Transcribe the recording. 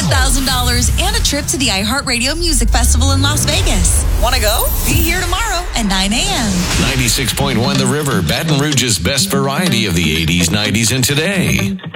$1,000 and a trip to the iHeartRadio Music Festival in Las Vegas. Want to go? Be here tomorrow at 9 a.m. 96.1 The River, Baton Rouge's best variety of the 80s, 90s, and today.